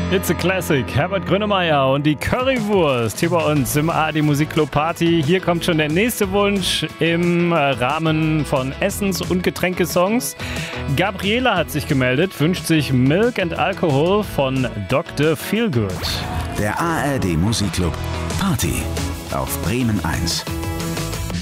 It's a Classic. Herbert Grönemeyer und die Currywurst hier bei uns im ARD Musikclub Party. Hier kommt schon der nächste Wunsch im Rahmen von Essens- und Getränkesongs. Gabriela hat sich gemeldet, wünscht sich Milk and Alcohol von Dr. Feelgood. Der ARD Musikclub Party auf Bremen 1.